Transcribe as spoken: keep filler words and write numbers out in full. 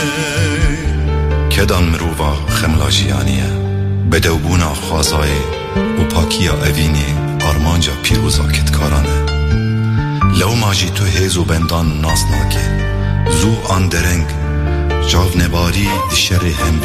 کدان مرووا خملاجیانیه بدوبونا خوازای و پاکیا اوینی آرمانجا پیروزا کتکارانه لو ماجی تو هیز و بندان ناس ناکه زو آن درنگ جاو نباری دشر هم